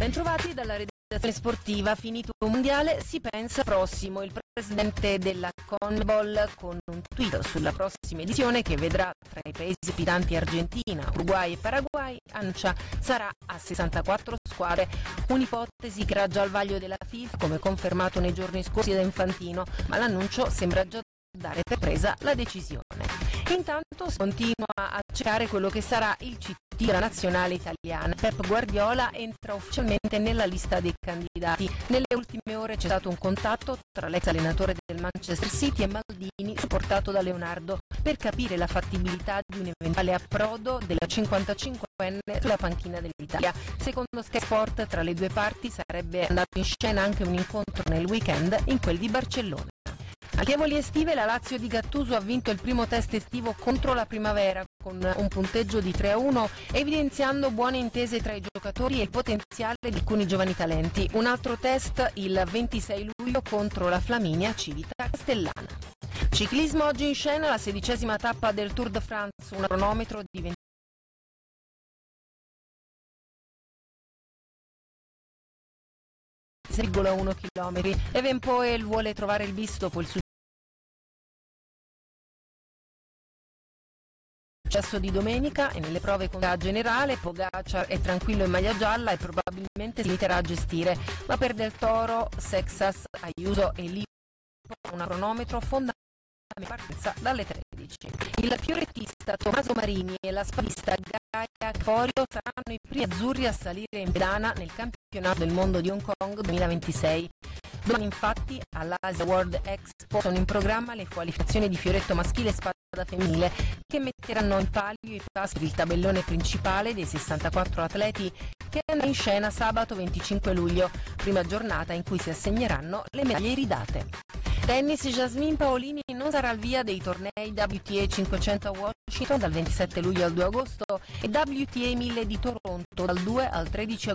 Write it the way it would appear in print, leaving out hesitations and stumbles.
Bentrovati dalla redazione sportiva. Finito un mondiale, si pensa prossimo. Il presidente della CONMEBOL con un tweet sulla prossima edizione, che vedrà tra i paesi ospitanti Argentina, Uruguay e Paraguay, annuncia sarà a 64 squadre, un'ipotesi che era già al vaglio della FIFA, come confermato nei giorni scorsi da Infantino, ma l'annuncio sembra già dare per presa la decisione. Intanto si continua a cercare quello che sarà il CT della nazionale italiana. Pep Guardiola entra ufficialmente nella lista dei candidati. Nelle ultime ore c'è stato un contatto tra l'ex allenatore del Manchester City e Maldini, supportato da Leonardo, per capire la fattibilità di un eventuale approdo della 55enne sulla panchina dell'Italia. Secondo Sky Sport, tra le due parti sarebbe andato in scena anche un incontro nel weekend in quel di Barcellona. Amichevoli estive, la Lazio di Gattuso ha vinto il primo test estivo contro la Primavera con un punteggio di 3-1, evidenziando buone intese tra i giocatori e il potenziale di alcuni giovani talenti. Un altro test il 26 luglio contro la Flaminia Civita Castellana. Ciclismo, oggi in scena la 16ª tappa del Tour de France, un cronometro di 26,1 km. Evenpoel vuole trovare il bis dopo il successo di domenica e nelle prove con la generale. Pogacar è tranquillo in maglia gialla e probabilmente si limiterà a gestire, ma per Del Toro, Sexas, Ayuso e Lipo un cronometro fondamentale partenza dalle 13. Il fiorettista Tommaso Marini e la spadista Gaia Forio saranno i primi azzurri a salire in pedana nel campionato del mondo di Hong Kong 2026. Domani infatti all'Asia World Expo sono in programma le qualificazioni di fioretto maschile e spada femminile, che metteranno in palio i passi per il tabellone principale dei 64 atleti, che andrà in scena sabato 25 luglio, prima giornata in cui si assegneranno le medaglie iridate. Tennis, Jasmine Paolini non sarà al via dei tornei WTA 500 a Washington dal 27 luglio al 2 agosto e WTA 1000 di Toronto dal 2 al 13